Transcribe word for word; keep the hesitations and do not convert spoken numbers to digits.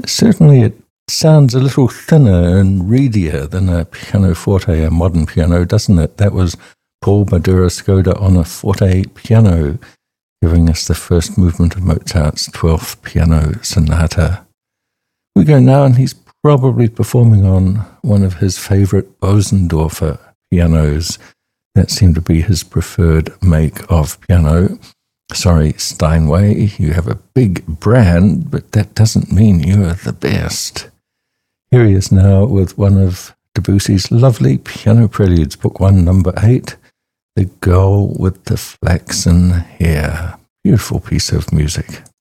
Certainly it sounds a little thinner and reedier than a pianoforte, a modern piano, doesn't it? That was Paul Badura-Skoda on a forte piano, giving us the first movement of Mozart's twelfth Piano Sonata. We go now, and he's probably performing on one of his favorite Bosendorfer pianos. That seemed to be his preferred make of piano. Sorry, Steinway, you have a big brand, but that doesn't mean you're the best. Here he is now with one of Debussy's lovely piano preludes, Book One, Number Eight, The Girl with the Flaxen Hair. Beautiful piece of music.